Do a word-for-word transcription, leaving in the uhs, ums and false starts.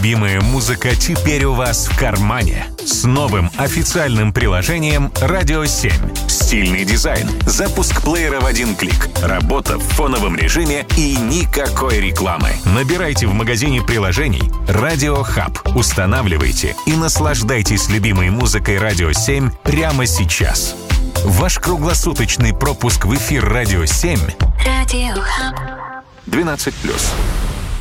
Любимая музыка теперь у вас в кармане. С новым официальным приложением «Радио семь». Стильный дизайн, запуск плеера в один клик, работа в фоновом режиме и никакой рекламы. Набирайте в магазине приложений «Радио Хаб», устанавливайте и наслаждайтесь любимой музыкой «Радио семь» прямо сейчас. Ваш круглосуточный пропуск в эфир «Радио семь» Радио Хаб. двенадцать плюс.